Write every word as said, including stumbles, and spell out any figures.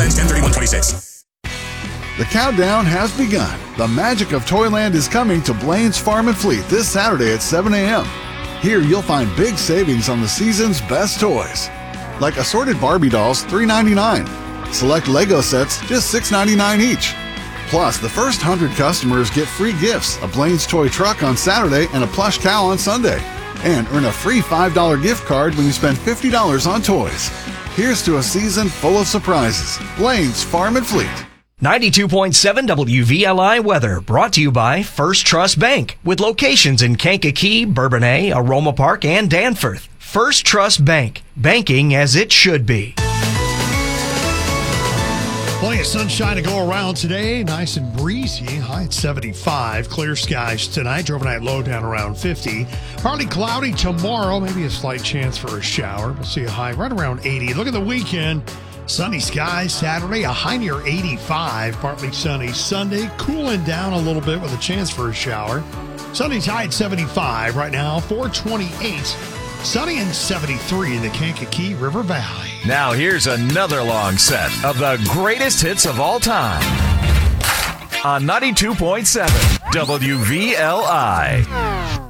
ends ten thirty-one twenty-six. The countdown has begun. The magic of Toyland is coming to Blaine's Farm and Fleet this Saturday at seven a.m. Here you'll find big savings on the season's best toys, like assorted Barbie dolls, three ninety-nine. Select Lego sets, just six ninety-nine each. Plus, the first one hundred customers get free gifts, a Blaine's toy truck on Saturday and a plush cow on Sunday. And earn a free five dollars gift card when you spend fifty dollars on toys. Here's to a season full of surprises. Blaine's Farm and Fleet. ninety-two point seven W V L I weather brought to you by First Trust Bank with locations in Kankakee, Bourbonnais, Aroma Park, and Danforth. First Trust Bank, banking as it should be. Plenty of sunshine to go around today. Nice and breezy. High at seventy-five. Clear skies tonight. Overnight low down around fifty. Partly cloudy tomorrow. Maybe a slight chance for a shower. We'll see a high right around eighty. Look at the weekend. Sunny skies Saturday. A high near eighty-five. Partly sunny Sunday. Cooling down a little bit with a chance for a shower. Sunday's high at seventy-five. Right now, four twenty-eight. Sunny and seventy-three in the Kankakee River Valley. Now here's another long set of the greatest hits of all time on ninety-two point seven W V L I.